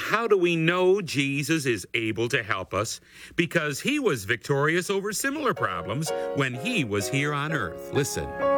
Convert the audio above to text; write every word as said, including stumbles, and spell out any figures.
how do we know Jesus is able to help us? Because he was victorious over similar problems when he was here on earth. Listen.